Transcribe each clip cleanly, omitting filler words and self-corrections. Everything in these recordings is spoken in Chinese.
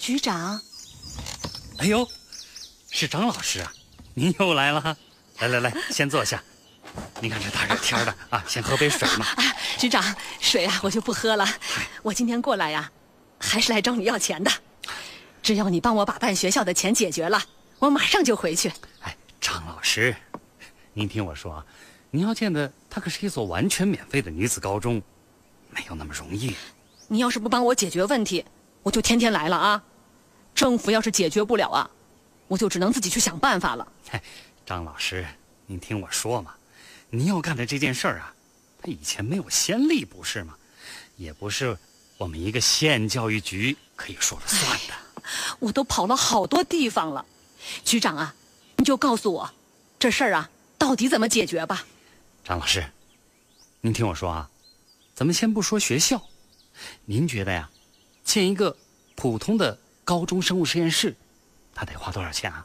局长。 哎呦，是张老师啊，您又来了。来，先坐下。您看这大热天的啊，先喝杯水嘛。 局长，水啊我就不喝了。我今天过来呀，还是来找你要钱的。只要你帮我把办学校的钱解决了，我马上就回去。 哎，张老师，您听我说啊，您要建的它可是一所完全免费的女子高中，没有那么容易。 你要是不帮我解决问题，我就天天来了啊。政府要是解决不了啊，我就只能自己去想办法了。 张老师，您听我说嘛，您要干的这件事儿啊，它以前没有先例，不是吗？也不是我们一个县教育局可以说了算的。 我都跑了好多地方了，局长啊，你就告诉我，这事儿啊到底怎么解决吧。 张老师，您听我说啊，咱们先不说学校，您觉得呀，建一个普通的高中生物实验室，它得花多少钱啊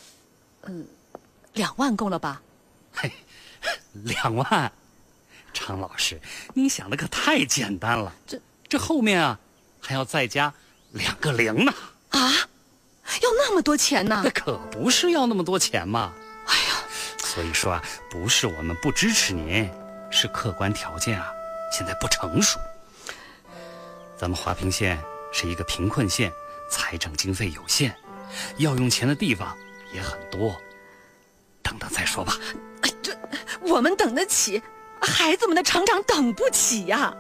2万够了吧？ 嘿，2万，张老师，您想的可太简单了。这后面啊，还要再加2个0呢。 啊，要那么多钱呢？ 那可不是要那么多钱嘛。 哎呀， 所以说啊，不是我们不支持您，是客观条件啊，现在不成熟。咱们华平县是一个贫困县，财政经费有限，要用钱的地方也很多。等等再说吧。 这我们等得起，孩子们的成长等不起呀。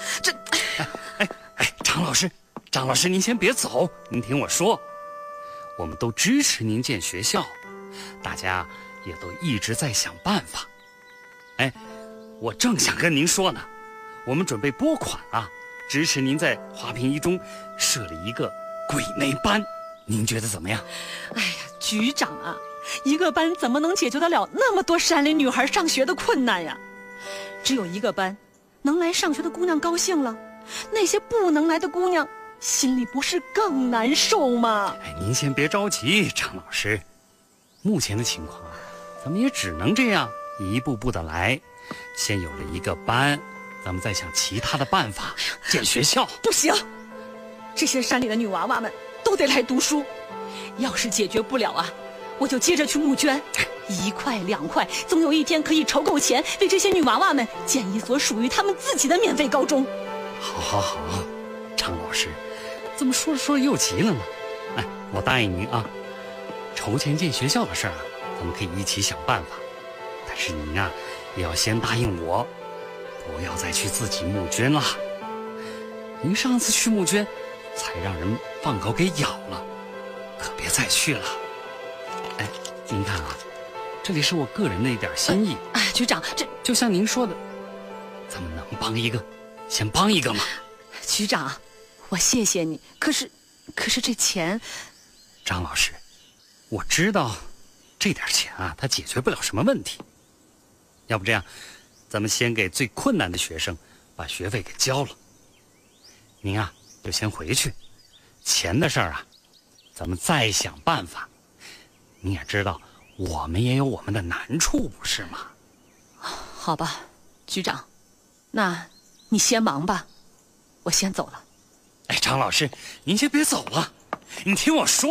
张老师，您先别走，您听我说， 我们都支持您建学校，大家也都一直在想办法。哎，我正想跟您说呢，我们准备拨款啊，支持您在华平一中设立一个鬼媒班，您觉得怎么样？ 哎呀，局长啊，一个班怎么能解决得了那么多山里女孩上学的困难呀？只有一个班，能来上学的姑娘高兴了，那些不能来的姑娘心里不是更难受吗？ 哎，您先别着急，张老师，目前的情况啊，咱们也只能这样一步步的来，先有了一个班，咱们再想其他的办法建学校。 不行，这些山里的女娃娃们都得来读书，要是解决不了啊，我就接着去募捐，1块2块，总有一天可以筹够钱，为这些女娃娃们建一所属于她们自己的免费高中。 好，张老师，怎么说着又急了呢？哎，我答应您啊，筹钱建学校的事儿啊，咱们可以一起想办法。但是您啊，也要先答应我，不要再去自己募捐了。您上次去募捐，才让人放狗给咬了，可别再去了。哎，您看啊，这里是我个人的一点心意。 局长，这就像您说的，咱们能帮一个，先帮一个嘛。 局长，我谢谢你，可是这钱， 张老师，我知道这点钱啊，它解决不了什么问题。要不这样，咱们先给最困难的学生把学费给交了。您啊，就先回去，钱的事儿啊，咱们再想办法。你也知道，我们也有我们的难处，不是吗？ 好吧，局长，那你先忙吧，我先走了。 哎，张老师，您先别走啊，你听我说。